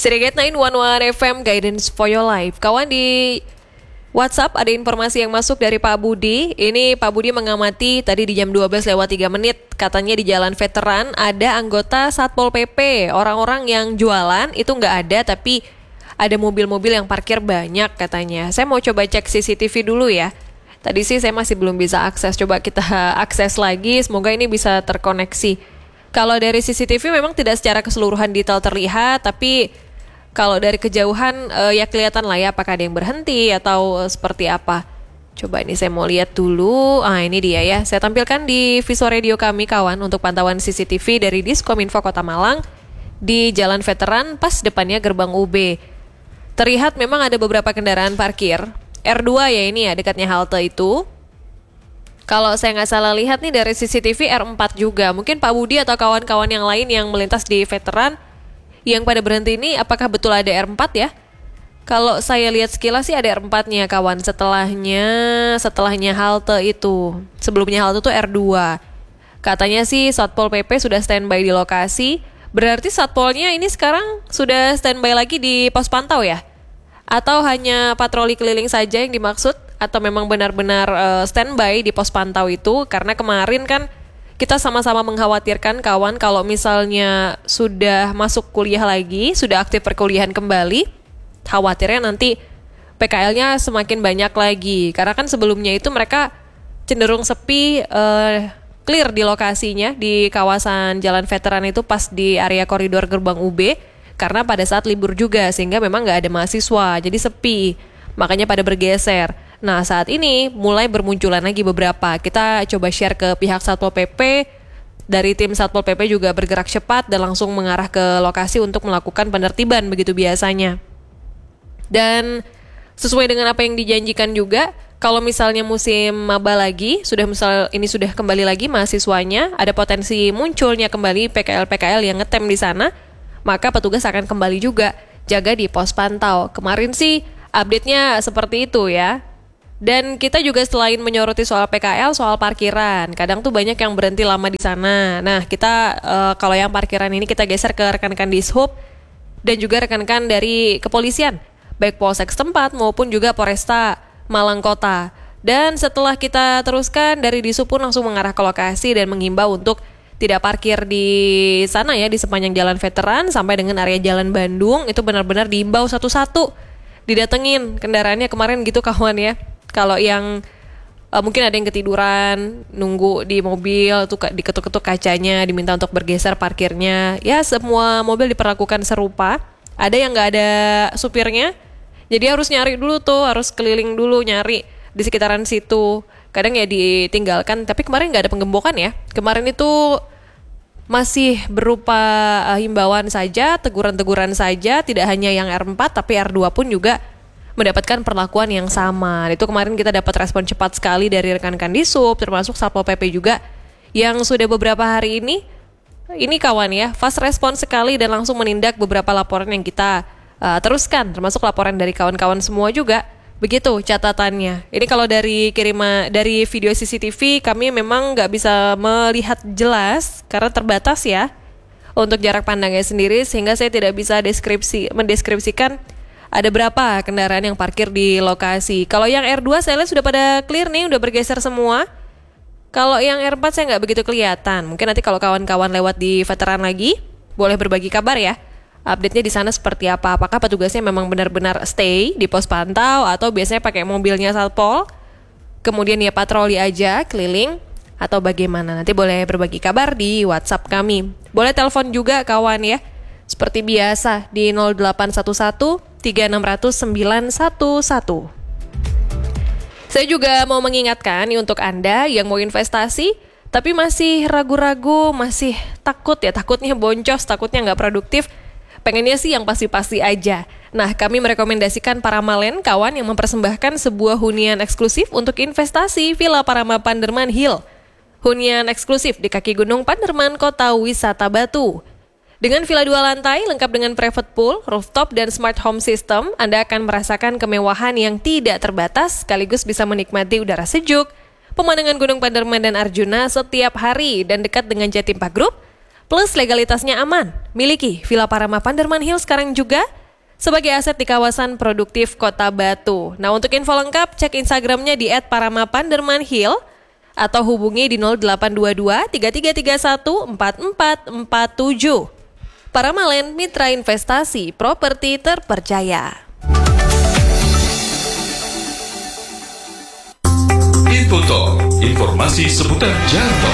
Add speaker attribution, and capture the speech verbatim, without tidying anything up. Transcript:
Speaker 1: Siriget sembilan satu satu F M Guidance for Your Life. Kawan, di WhatsApp ada informasi yang masuk dari Pak Budi. Ini Pak Budi mengamati tadi di jam dua belas lewat tiga menit. Katanya di Jalan Veteran ada anggota Satpol P P. Orang-orang yang jualan itu nggak ada, tapi ada mobil-mobil yang parkir banyak katanya. Saya mau coba cek C C T V dulu ya. Tadi sih saya masih belum bisa akses. Coba kita akses lagi. Semoga ini bisa terkoneksi. Kalau dari C C T V memang tidak secara keseluruhan detail terlihat, tapi kalau dari kejauhan uh, ya kelihatan lah ya apakah ada yang berhenti atau uh, seperti apa. Coba ini saya mau lihat dulu. Ah, ini dia ya. Saya tampilkan di visual radio kami kawan untuk pantauan C C T V dari Diskominfo Kota Malang di Jalan Veteran pas depannya gerbang U B. Terlihat memang ada beberapa kendaraan parkir. R dua ya ini ya dekatnya halte itu. Kalau saya nggak salah lihat nih dari C C T V R empat juga. Mungkin Pak Budi atau kawan-kawan yang lain yang melintas di Veteran yang pada berhenti ini apakah betul ada R empat ya? Kalau saya lihat sekilas sih ada R empat-nya kawan. Setelahnya setelahnya halte itu. Sebelumnya halte itu R dua. Katanya sih Satpol P P sudah standby di lokasi. Berarti Satpolnya ini sekarang sudah standby lagi di pos pantau ya? Atau hanya patroli keliling saja yang dimaksud? Atau memang benar-benar uh, standby di pos pantau itu? Karena kemarin kan kita sama-sama mengkhawatirkan kawan kalau misalnya sudah masuk kuliah lagi, sudah aktif perkuliahan kembali, khawatirnya nanti P K L-nya semakin banyak lagi. Karena kan sebelumnya itu mereka cenderung sepi, uh, clear di lokasinya di kawasan Jalan Veteran itu pas di area koridor gerbang U B. Karena pada saat libur juga sehingga memang nggak ada mahasiswa, jadi sepi. Makanya pada bergeser. Nah saat ini mulai bermunculan lagi beberapa. Kita coba share ke pihak Satpol P P. Dari tim Satpol P P juga bergerak cepat dan langsung mengarah ke lokasi untuk melakukan penertiban begitu biasanya. Dan sesuai dengan apa yang dijanjikan juga, kalau misalnya musim maba lagi, sudah misal ini sudah kembali lagi mahasiswanya, ada potensi munculnya kembali P K L-P K L yang ngetem di sana, maka petugas akan kembali juga jaga di pos pantau. Kemarin sih update-nya seperti itu ya. Dan kita juga selain menyoroti soal P K L, soal parkiran. Kadang tuh banyak yang berhenti lama di sana. Nah, kita uh, kalau yang parkiran ini kita geser ke rekan-rekan Dishub dan juga rekan-rekan dari kepolisian, baik Polsek setempat maupun juga Polresta Malang Kota. Dan setelah kita teruskan dari Dishub pun langsung mengarah ke lokasi dan menghimbau untuk tidak parkir di sana ya, di sepanjang Jalan Veteran sampai dengan area Jalan Bandung. Itu benar-benar diimbau satu-satu didatengin kendaraannya kemarin gitu kawan ya. Kalau yang uh, mungkin ada yang ketiduran nunggu di mobil tuh diketuk-ketuk kacanya, diminta untuk bergeser parkirnya. Ya semua mobil diperlakukan serupa. Ada yang nggak ada supirnya, jadi harus nyari dulu tuh, harus keliling dulu nyari di sekitaran situ. Kadang ya ditinggalkan, tapi kemarin nggak ada penggembokan ya. Kemarin itu masih berupa uh, himbauan saja, teguran-teguran saja, tidak hanya yang R empat tapi R dua pun juga mendapatkan perlakuan yang sama. Itu kemarin kita dapat respon cepat sekali dari rekan-rekan Dishub, termasuk Satpol P P juga yang sudah beberapa hari ini ini kawan ya, fast respon sekali dan langsung menindak beberapa laporan yang kita uh, teruskan, termasuk laporan dari kawan-kawan semua juga. Begitu catatannya. Ini kalau dari kiriman dari video C C T V kami memang nggak bisa melihat jelas karena terbatas ya untuk jarak pandangnya sendiri, sehingga saya tidak bisa deskripsi mendeskripsikan ada berapa kendaraan yang parkir di lokasi. Kalau yang R dua saya lihat sudah pada clear nih, udah bergeser semua. Kalau yang R empat saya nggak begitu kelihatan. Mungkin nanti kalau kawan-kawan lewat di Veteran lagi, boleh berbagi kabar ya. Update-nya di sana seperti apa? Apakah petugasnya memang benar-benar stay di pos pantau atau biasanya pakai mobilnya Satpol, kemudian ya patroli aja keliling, atau bagaimana? Nanti boleh berbagi kabar di WhatsApp kami. Boleh telepon juga kawan ya. Seperti biasa di nol delapan satu satu tiga enam nol nol sembilan satu satu. Saya juga mau mengingatkan nih untuk Anda yang mau investasi tapi masih ragu-ragu, masih takut ya, takutnya boncos, takutnya nggak produktif. Pengennya sih yang pasti-pasti aja. Nah, kami merekomendasikan Paramalen, kawan, yang mempersembahkan sebuah hunian eksklusif untuk investasi Villa Parama Panderman Hill. Hunian eksklusif di kaki Gunung Panderman, Kota Wisata Batu. Dengan villa dua lantai, lengkap dengan private pool, rooftop, dan smart home system, Anda akan merasakan kemewahan yang tidak terbatas, sekaligus bisa menikmati udara sejuk, pemandangan Gunung Panderman dan Arjuna setiap hari, dan dekat dengan Jatim Park Group, plus legalitasnya aman. Miliki Villa Parama Panderman Hill sekarang juga sebagai aset di kawasan produktif Kota Batu. Nah, untuk info lengkap cek Instagramnya di et paramapandermanhill atau hubungi di nol delapan dua dua tiga tiga tiga satu empat empat empat tujuh. Paramaland, mitra investasi properti terpercaya.
Speaker 2: Info Talk, informasi seputar jalan tol.